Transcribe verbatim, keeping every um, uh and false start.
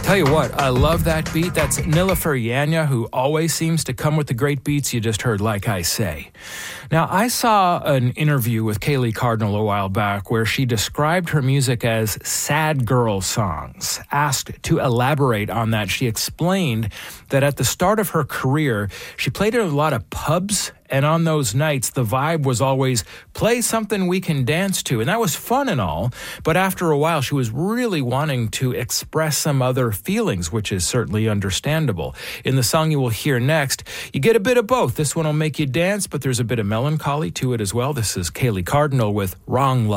Tell you what, I love that beat. That's Nilüfer Yanya, who always seems to come with the great beats you just heard, Like I Say. Now, I saw an interview with Kaylee Cardinal a while back where she described her music as sad girl songs. Asked to elaborate on that, she explained that at the start of her career, she played at a lot of pubs, and on those nights, the vibe was always, play something we can dance to. And that was fun and all, but after a while, she was really wanting to express some other feelings, which is certainly understandable. In the song you will hear next, you get a bit of both. This one will make you dance, but there's a bit of melancholy to it as well. This is Kaylee Cardinal with Wrong Love.